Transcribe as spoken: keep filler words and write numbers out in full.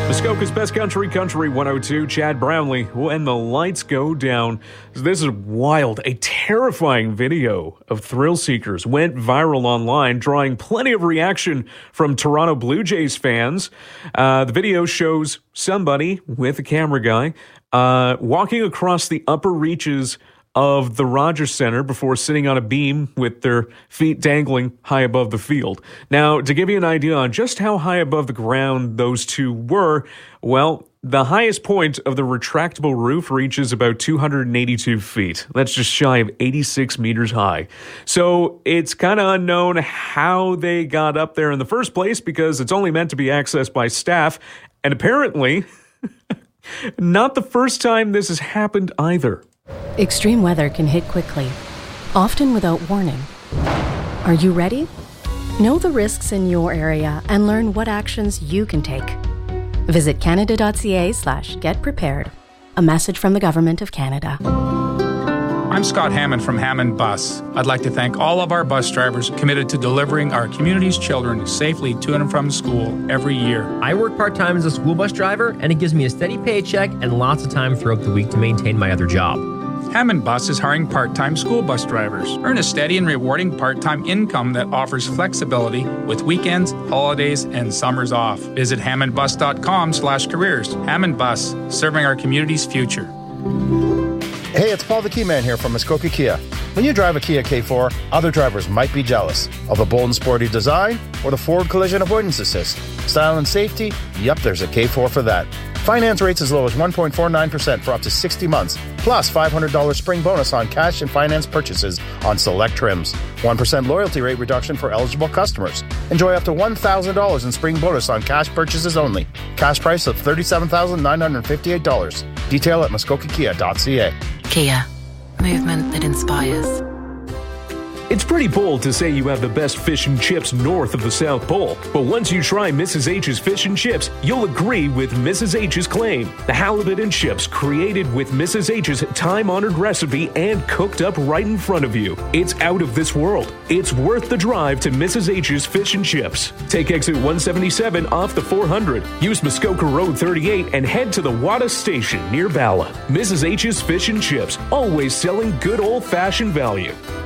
Muskoka's Best Country, Country one oh two, Chad Brownlee, When the Lights Go Down. This is wild. A terrifying video of thrill seekers went viral online, drawing plenty of reaction from Toronto Blue Jays fans. Uh, the video shows somebody with a camera guy uh, walking across the upper reaches of the Rogers Center before sitting on a beam with their feet dangling high above the field. Now, to give you an idea on just how high above the ground those two were, well, the highest point of the retractable roof reaches about two hundred eighty-two feet. That's just shy of eighty-six meters high. So it's kind of unknown how they got up there in the first place because it's only meant to be accessed by staff. And apparently, not the first time this has happened either. Extreme weather can hit quickly, often without warning. Are you ready? Know the risks in your area and learn what actions you can take. Visit canada.ca slash get prepared. A message from the Government of Canada. I'm Scott Hammond from Hammond Bus. I'd like to thank all of our bus drivers committed to delivering our community's children safely to and from school every year. I work part-time as a school bus driver, and it gives me a steady paycheck and lots of time throughout the week to maintain my other job. Hammond Bus is hiring part-time school bus drivers. Earn a steady and rewarding part-time income that offers flexibility with weekends, holidays, and summers off. Visit hammondbus.com slash careers. Hammond Bus, serving our community's future. Hey, it's Paul the Key Man here from Muskoka Kia. When you drive a Kia K four, other drivers might be jealous of the bold and sporty design or the forward collision avoidance assist. Style and safety? Yep, there's a K four for that. Finance rates as low as one point four nine percent for up to sixty months, plus five hundred dollars spring bonus on cash and finance purchases on select trims. one percent loyalty rate reduction for eligible customers. Enjoy up to one thousand dollars in spring bonus on cash purchases only. Cash price of thirty-seven thousand nine hundred fifty-eight dollars. Detail at muskoka kia dot c a. Kia. Movement that inspires. It's pretty bold to say you have the best fish and chips north of the South Pole, but once you try Missus H's Fish and Chips, you'll agree with Missus H's claim. The halibut and chips created with Missus H's time-honored recipe and cooked up right in front of you. It's out of this world. It's worth the drive to Missus H's Fish and Chips. Take exit one seventy-seven off the four hundred. Use Muskoka Road thirty-eight and head to the Wada Station near Bala. Missus H's Fish and Chips, always selling good old-fashioned value.